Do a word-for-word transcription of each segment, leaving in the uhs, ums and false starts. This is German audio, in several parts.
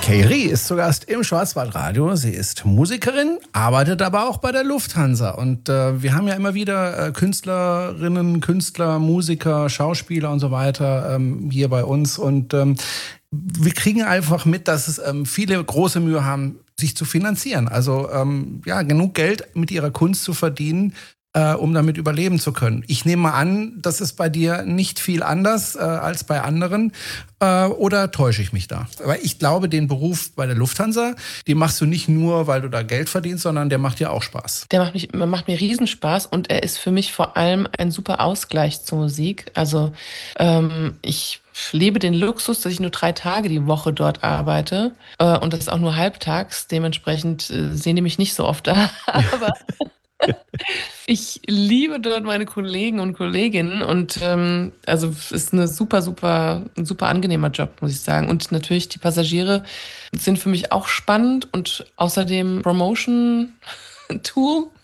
Kay-Ri ist zu Gast im Schwarzwaldradio. Sie ist Musikerin, arbeitet aber auch bei der Lufthansa. Und äh, wir haben ja immer wieder äh, Künstlerinnen, Künstler, Musiker, Schauspieler und so weiter ähm, hier bei uns. Und ähm, wir kriegen einfach mit, dass es ähm, viele große Mühe haben, sich zu finanzieren. Also ähm, ja, genug Geld mit ihrer Kunst zu verdienen, äh, um damit überleben zu können. Ich nehme mal an, das ist bei dir nicht viel anders äh, als bei anderen. Äh, oder täusche ich mich da? Aber ich glaube, den Beruf bei der Lufthansa, den machst du nicht nur, weil du da Geld verdienst, sondern der macht dir auch Spaß. Der macht, mich, macht mir Riesenspaß und er ist für mich vor allem ein super Ausgleich zur Musik. Also ähm, ich lebe den Luxus, dass ich nur drei Tage die Woche dort arbeite äh, und das auch nur halbtags. Dementsprechend äh, sehen die mich nicht so oft da. Aber ich liebe dort meine Kollegen und Kolleginnen und ähm, also es ist eine super, super, ein super angenehmer Job, muss ich sagen. Und natürlich die Passagiere sind für mich auch spannend und außerdem Promotion-Tool.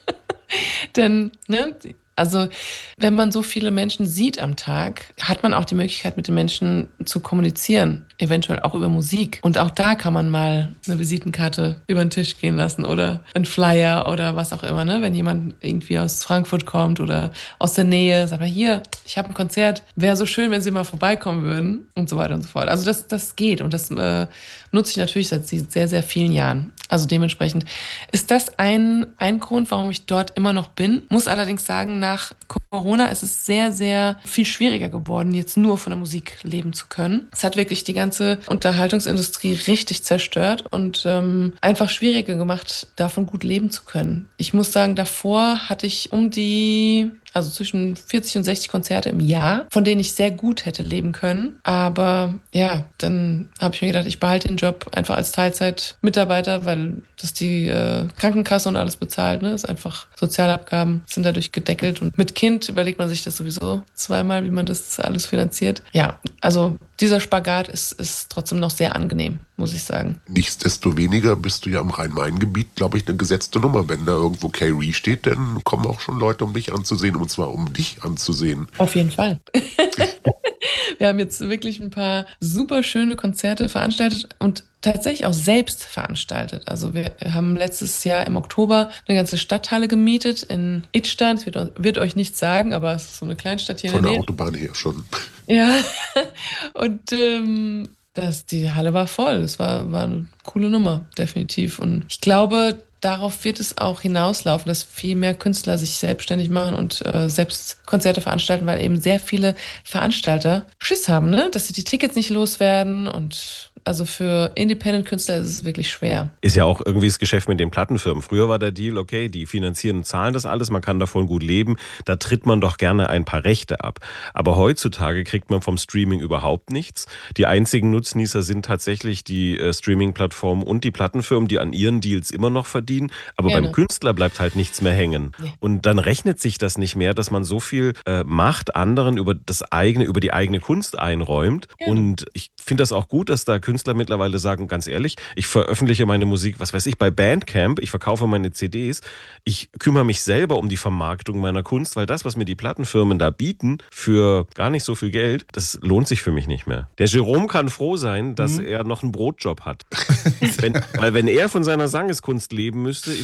Denn, ne, also wenn man so viele Menschen sieht am Tag, hat man auch die Möglichkeit, mit den Menschen zu kommunizieren, eventuell auch über Musik. Und auch da kann man mal eine Visitenkarte über den Tisch gehen lassen oder einen Flyer oder was auch immer. Ne? Wenn jemand irgendwie aus Frankfurt kommt oder aus der Nähe, sagt man, hier, ich habe ein Konzert, wäre so schön, wenn Sie mal vorbeikommen würden und so weiter und so fort. Also das, das geht und das äh, nutze ich natürlich seit sehr, sehr vielen Jahren. Also dementsprechend ist das ein, ein Grund, warum ich dort immer noch bin. Muss allerdings sagen, nach Corona ist es sehr, sehr viel schwieriger geworden, jetzt nur von der Musik leben zu können. Es hat wirklich die ganze Unterhaltungsindustrie richtig zerstört und ähm, einfach schwieriger gemacht, davon gut leben zu können. Ich muss sagen, davor hatte ich um die... also zwischen vierzig und sechzig Konzerte im Jahr, von denen ich sehr gut hätte leben können. Aber ja, dann habe ich mir gedacht, ich behalte den Job einfach als Teilzeitmitarbeiter, weil das die äh, Krankenkasse und alles bezahlt. Ne? Das ist einfach Sozialabgaben sind dadurch gedeckelt. Und mit Kind überlegt man sich das sowieso zweimal, wie man das alles finanziert. Ja, also dieser Spagat ist, ist trotzdem noch sehr angenehm, muss ich sagen. Nichtsdestoweniger bist du ja im Rhein-Main-Gebiet, glaube ich, eine gesetzte Nummer. Wenn da irgendwo Kay-Ri steht, dann kommen auch schon Leute, um dich anzusehen, und zwar um dich anzusehen. Auf jeden Fall. Wir haben jetzt wirklich ein paar super schöne Konzerte veranstaltet und tatsächlich auch selbst veranstaltet. Also wir haben letztes Jahr im Oktober eine ganze Stadthalle gemietet in Idstein. Das wird, wird euch nichts sagen, aber es ist so eine Kleinstadt hier Von in der der Nähe. Autobahn her schon. Ja, und ähm, das, die Halle war voll. Es war, war eine coole Nummer, definitiv. Und ich glaube, darauf wird es auch hinauslaufen, dass viel mehr Künstler sich selbstständig machen und äh, selbst Konzerte veranstalten, weil eben sehr viele Veranstalter Schiss haben, ne? Dass sie die Tickets nicht loswerden und also für Independent-Künstler ist es wirklich schwer. Ist ja auch irgendwie das Geschäft mit den Plattenfirmen. Früher war der Deal, okay, die finanzieren und zahlen das alles, man kann davon gut leben, da tritt man doch gerne ein paar Rechte ab. Aber heutzutage kriegt man vom Streaming überhaupt nichts. Die einzigen Nutznießer sind tatsächlich die äh, Streaming-Plattformen und die Plattenfirmen, die an ihren Deals immer noch verdienen. Aber Gerne. beim Künstler bleibt halt nichts mehr hängen. Nee. Und dann rechnet sich das nicht mehr, dass man so viel äh, Macht anderen über das eigene, über die eigene Kunst einräumt. Gerne. Und ich finde das auch gut, dass da Künstler mittlerweile sagen, ganz ehrlich, ich veröffentliche meine Musik, was weiß ich, bei Bandcamp, ich verkaufe meine C Ds, ich kümmere mich selber um die Vermarktung meiner Kunst, weil das, was mir die Plattenfirmen da bieten, für gar nicht so viel Geld, das lohnt sich für mich nicht mehr. Der Jerome kann froh sein, dass mhm. er noch einen Brotjob hat. wenn, weil wenn er von seiner Sangeskunst leben müsste,